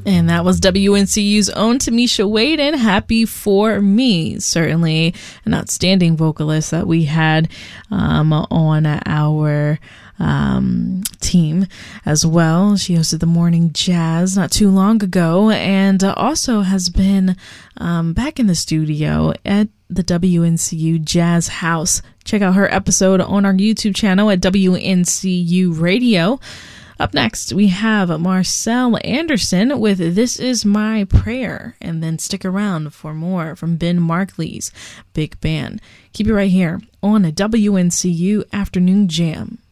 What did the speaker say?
And that was WNCU's own Tamisha Wade and Happy For Me. Certainly an outstanding vocalist that we had on our team as well. She hosted the Morning Jazz not too long ago, and also has been back in the studio at the WNCU Jazz House. Check out her episode on our YouTube channel at WNCU Radio. Up next, we have Marcel Anderson with This Is My Prayer, and then stick around for more from Ben Markley's Big Band. Keep it right here on a WNCU Afternoon Jam.